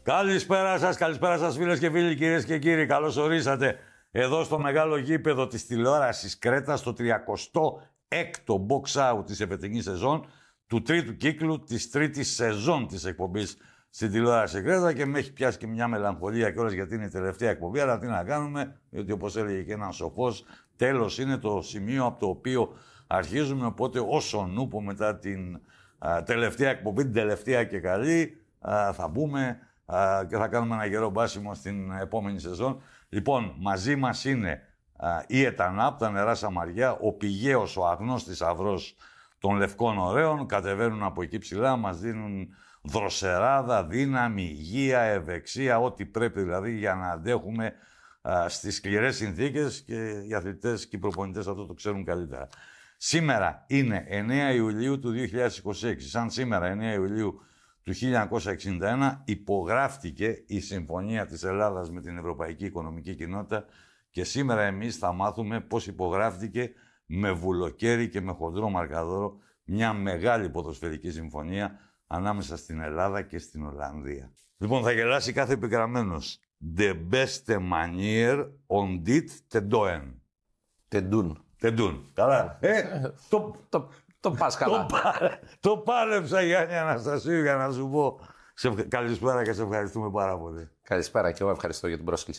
Καλησπέρα σας φίλες και φίλοι, κυρίες και κύριοι. Καλώς ορίσατε εδώ στο μεγάλο γήπεδο της τηλεόρασης Κρέτας, στο 36ο box out της εφετινής σεζόν, του τρίτου κύκλου της τρίτης σεζόν της εκπομπής στην τηλεόραση Κρέτα, και με έχει πιάσει και μια μελαγχολία κιόλας γιατί είναι η τελευταία εκπομπή, αλλά τι να κάνουμε, γιατί όπως έλεγε και ένας σοφός, τέλος είναι το σημείο από το οποίο αρχίζουμε, οπότε όσο νούπο μετά την τελευταία εκπομπή, την τελευταία και καλή, θα μπούμε και θα κάνουμε ένα γερό μπάσιμο στην επόμενη σεζόν. Λοιπόν, μαζί μας είναι η ΕΤΑΝΑΠ, τα νερά Σαμαριά, ο πηγαίος, ο αγνός θησαυρός των λευκών ωραίων. Κατεβαίνουν από εκεί ψηλά, μας δίνουν δροσεράδα, δύναμη, υγεία, ευεξία, ό,τι πρέπει δηλαδή για να αντέχουμε στις σκληρές συνθήκες, και οι αθλητές και οι προπονητές αυτό το ξέρουν καλύτερα. Σήμερα είναι 9 Ιουλίου του 2026. Σαν σήμερα, 9 Ιουλίου του 1961, υπογράφτηκε η Συμφωνία της Ελλάδας με την Ευρωπαϊκή Οικονομική Κοινότητα, και σήμερα εμείς θα μάθουμε πώς υπογράφτηκε με βουλοκαίρι και με χοντρό μαρκαδόρο μια μεγάλη ποδοσφαιρική συμφωνία ανάμεσα στην Ελλάδα και στην Ολλανδία. Λοιπόν, θα γελάσει κάθε επιγραμμένος. The beste manier on dit tenduen. Τεντούν. Καλά. Το πας καλά. Το πάλεψα, Γιάννη Αναστασίου, για να σου πω. Καλησπέρα και σε ευχαριστούμε πάρα πολύ. Καλησπέρα και εγώ ευχαριστώ για την πρόσκληση.